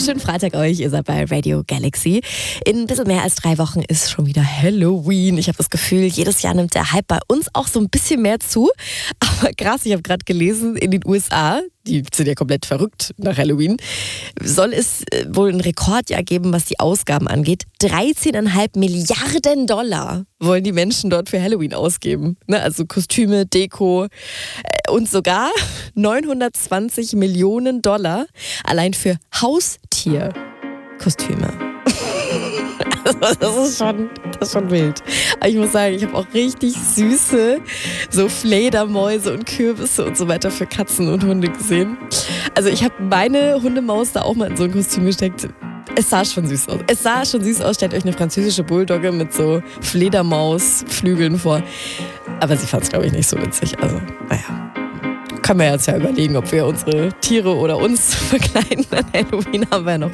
Schönen Freitag euch, ihr seid bei Radio Galaxy. In ein bisschen mehr als 3 Wochen ist schon wieder Halloween. Ich habe das Gefühl, jedes Jahr nimmt der Hype bei uns auch so ein bisschen mehr zu. Aber krass, ich habe gerade gelesen, in den USA, die sind ja komplett verrückt nach Halloween, soll es wohl ein Rekordjahr geben, was die Ausgaben angeht. 13,5 Milliarden Dollar wollen die Menschen dort für Halloween ausgeben. Ne, also Kostüme, Deko und sogar 920 Millionen Dollar allein für Haustierkostüme. Das ist schon wild. Aber ich muss sagen, ich habe auch richtig süße so Fledermäuse und Kürbisse und so weiter für Katzen und Hunde gesehen. Also ich habe meine Hundemaus da auch mal in so ein Kostüm gesteckt. Es sah schon süß aus. Stellt euch eine französische Bulldogge mit so Fledermausflügeln vor. Aber sie fand es, glaube ich, nicht so witzig. Also, naja. Können wir jetzt ja überlegen, ob wir unsere Tiere oder uns verkleiden an Halloween. Haben wir ja noch